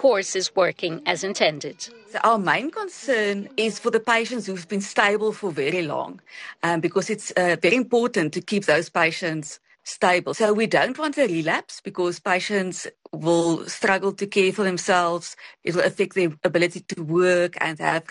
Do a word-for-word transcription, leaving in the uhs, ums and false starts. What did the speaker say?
course is working as intended. So our main concern is for the patients who've been stable for very long, um, because it's uh, very important to keep those patients stable. So we don't want a relapse because patients will struggle to care for themselves. It will affect their ability to work and have